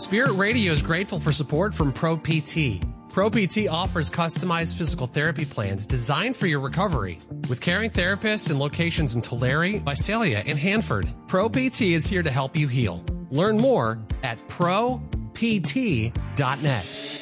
Spirit Radio is grateful for support from Pro PT. Pro PT offers customized physical therapy plans designed for your recovery. With caring therapists in locations in Tulare, Visalia, and Hanford, Pro PT is here to help you heal. Learn more at ProPT.net.